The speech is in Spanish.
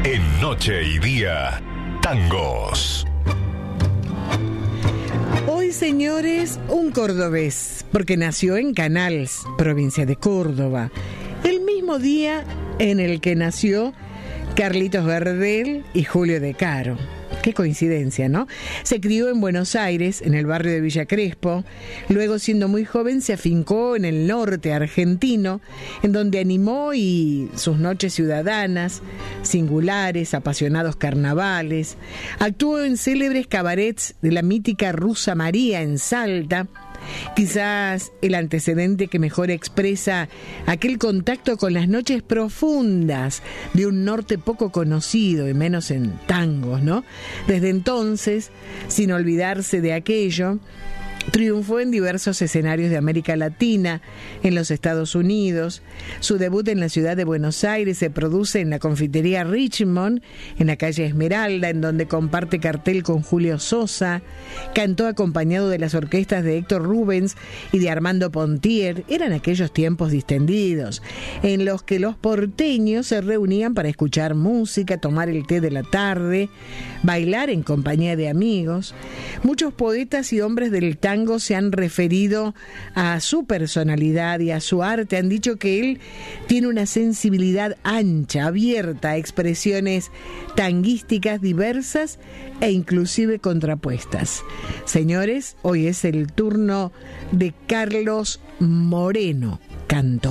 En Noche y Día, tangos. Hoy, señores, un cordobés, porque nació en Canals, provincia de Córdoba, el mismo día en el que nació Carlitos Gardel y Julio De Caro. Qué coincidencia, ¿no? Se crió en Buenos Aires, en el barrio de Villa Crespo. Luego, siendo muy joven, se afincó en el norte argentino, en donde animó y sus noches ciudadanas, singulares, apasionados carnavales. Actuó en célebres cabarets de la mítica Rusa María en Salta. Quizás el antecedente que mejor expresa aquel contacto con las noches profundas de un norte poco conocido, y menos en tangos, ¿no? Desde entonces, sin olvidarse de aquello, triunfó en diversos escenarios de América Latina, en los Estados Unidos. Su debut en la ciudad de Buenos Aires se produce en la confitería Richmond, en la calle Esmeralda, en donde comparte cartel con Julio Sosa. Cantó acompañado de las orquestas de Héctor Rubens y de Armando Pontier. Eran aquellos tiempos distendidos, en los que los porteños se reunían para escuchar música, tomar el té de la tarde, bailar en compañía de amigos. Muchos poetas y hombres del tango se han referido a su personalidad y a su arte. Han dicho que él tiene una sensibilidad ancha, abierta a expresiones tanguísticas diversas e inclusive contrapuestas. Señores, hoy es el turno de Carlos Moreno, cantor.